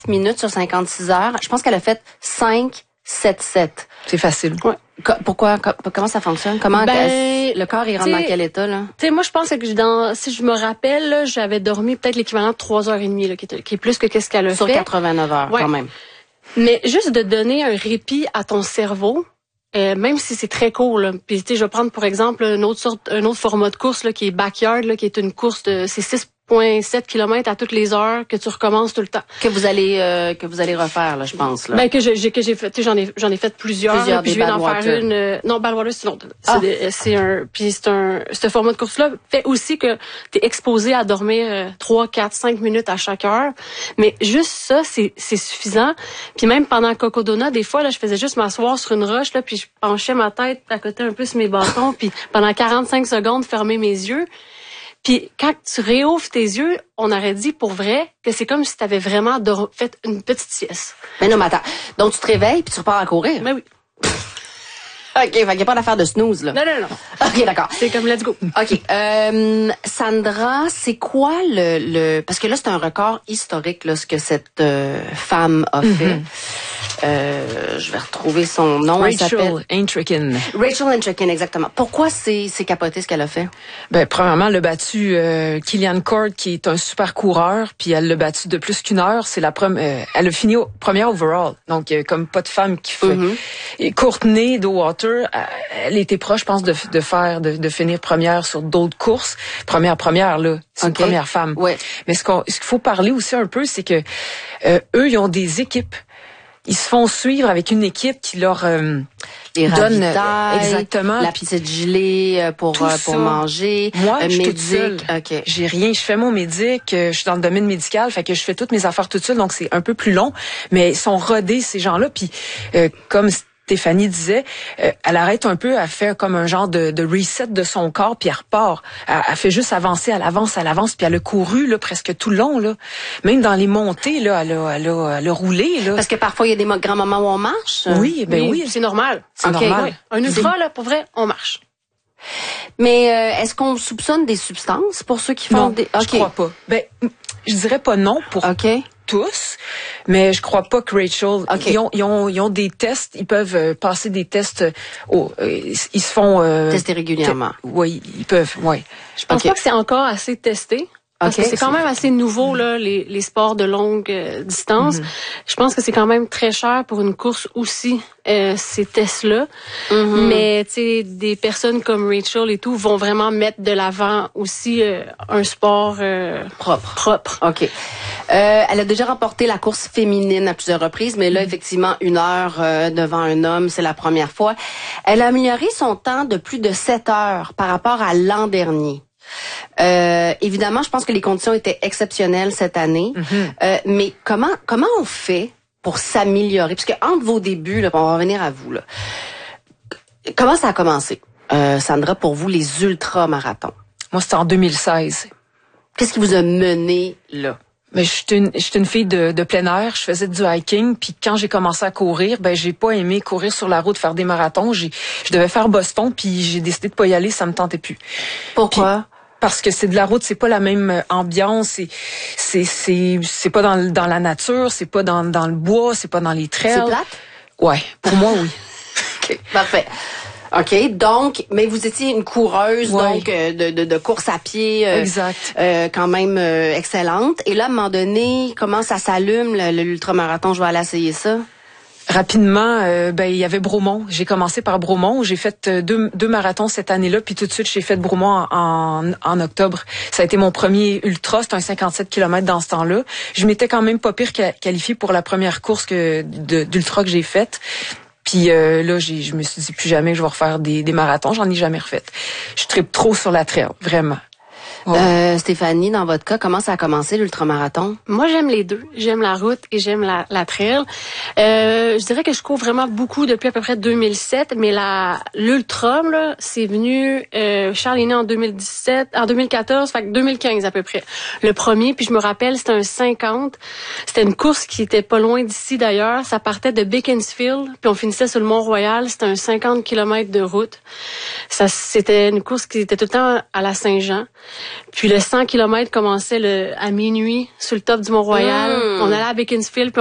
minutes sur 56 heures. Je pense qu'elle a fait 5-7-7. C'est facile. Ouais. Pourquoi? Comment ça fonctionne? Comment le corps il rentre dans quel état, là? Tu sais, moi, je pense que si je me rappelle, là, j'avais dormi peut-être l'équivalent de 3h30, là, qui est plus que qu'est-ce qu'elle a sur fait. Sur 89 heures, quand même. Mais juste de donner un répit à ton cerveau, même si c'est très court, là. Puis, tu sais, je vais prendre, pour exemple, un autre format de course, là, qui est Backyard, là, qui est une course c'est 6,7 km à toutes les heures que tu recommences tout le temps. Que vous allez refaire, là, je pense, là. Ben, que j'ai fait, tu sais, j'en ai fait plusieurs, là, puis je viens d'en faire une, non, Badwater, c'est l'autre. Ce format de course-là fait aussi que t'es exposé à dormir 3, 4, 5 minutes à chaque heure. Mais juste ça, c'est suffisant. Puis même pendant Cocodona, des fois, là, je faisais juste m'asseoir sur une roche, là, puis je penchais ma tête à côté un peu sur mes bâtons, puis pendant 45 secondes, fermer mes yeux. Puis quand tu réouvres tes yeux, on aurait dit pour vrai que c'est comme si tu avais vraiment fait une petite sieste. Mais non, mais attends. Donc tu te réveilles puis tu repars à courir? Ben oui. OK, fait qu'il n'y a pas d'affaire de snooze, là. Non. OK, d'accord. C'est comme let's go. OK. Sandra, c'est quoi parce que là, c'est un record historique, là, ce que cette femme a fait. Je vais retrouver son nom. Rachel Entrekin. Rachel Entrekin, exactement. Pourquoi c'est capoté ce qu'elle a fait? Ben, premièrement, elle a battu Kilian Cord, qui est un super coureur, puis elle l'a battu de plus qu'une heure. C'est elle a fini première overall. Donc, comme pas de femme qui fait. Et Courtney Dauwalter, elle était proche, je pense, de finir première sur d'autres courses. Première, là. C'est une première femme. Ouais. Mais ce qu'il faut parler aussi un peu, c'est que eux, ils ont des équipes. Ils se font suivre avec une équipe qui leur les donne exactement la petite gelée pour manger. Moi, je suis toute médic. seule. Okay. J'ai rien. Je fais mon médic. Je suis dans le domaine médical, fait que je fais toutes mes affaires toute seule. Donc c'est un peu plus long, mais ils sont rodés ces gens-là. Puis comme Stéphanie disait, elle arrête un peu, elle fait comme un genre de reset de son corps, puis elle repart. Elle fait juste avancer, elle avance, puis elle a couru là presque tout le long là. Même dans les montées là, elle a roulé là. Parce que parfois il y a des grands moments où on marche. Oui, oui, c'est normal. C'est normal. Oui. Un ultra là, pour vrai, on marche. Mais est-ce qu'on soupçonne des substances pour ceux qui font des... Je crois pas. Ben, je dirais pas non pour tous, mais je crois pas que Rachel... Ils ont des tests, ils peuvent passer des tests... ils se font... tester régulièrement. Oui, ils peuvent, oui. Je pense pas que c'est encore assez testé. Parce que c'est quand même assez nouveau, là, les sports de longue distance. Je pense que c'est quand même très cher pour une course aussi, ces tests-là. Mais, tu sais, des personnes comme Rachel et tout vont vraiment mettre de l'avant aussi un sport propre. OK. Elle a déjà remporté la course féminine à plusieurs reprises, mais là, effectivement, 1 heure devant un homme, c'est la première fois. Elle a amélioré son temps de plus de 7 heures par rapport à l'an dernier. Évidemment, je pense que les conditions étaient exceptionnelles cette année. Mais comment on fait pour s'améliorer? Parce que entre vos débuts, là, on va revenir à vous, là. Comment ça a commencé, Sandra, pour vous, les ultramarathons? Moi, c'était en 2016. Qu'est-ce qui vous a mené là? Mais j'étais une fille de plein air, je faisais du hiking, puis quand j'ai commencé à courir, ben j'ai pas aimé courir sur la route, faire des marathons. Je devais faire Boston, puis j'ai décidé de pas y aller, ça me tentait plus. Pourquoi? Puis, parce que c'est de la route, c'est pas la même ambiance, c'est pas dans la nature, c'est pas dans le bois, c'est pas dans les trails. C'est plate? Ouais, pour moi oui. OK, parfait. OK, donc, mais vous étiez une coureuse, donc, de course à pied. Exact. Quand même excellente. Et là, à un moment donné, comment ça s'allume, l'ultramarathon? Je vais aller essayer ça. Rapidement, il y avait Bromont. J'ai commencé par Bromont. J'ai fait deux marathons cette année-là, puis tout de suite, j'ai fait Bromont en octobre. Ça a été mon premier ultra. C'était un 57 km dans ce temps-là. Je m'étais quand même pas pire qualifiée pour la première course d'ultra que j'ai faite. Puis là, je me suis dit plus jamais que je vais refaire des marathons. J'en ai jamais refait. Je tripe trop sur la trail, vraiment. Stéphanie, dans votre cas, comment ça a commencé l'ultramarathon? Moi, j'aime les deux. J'aime la route et j'aime la trail. Je dirais que je cours vraiment beaucoup depuis à peu près 2007, mais l'ultra, là, c'est venu, Charles est né en 2014, fait que 2015 à peu près. Le premier, puis je me rappelle, c'était un 50. C'était une course qui était pas loin d'ici d'ailleurs. Ça partait de Beaconsfield, puis on finissait sur le Mont-Royal. C'était un 50 km de route. C'était une course qui était tout le temps à la Saint-Jean. Puis le 100 km commençait à minuit sur le top du Mont-Royal. On allait à Beaconsfield, puis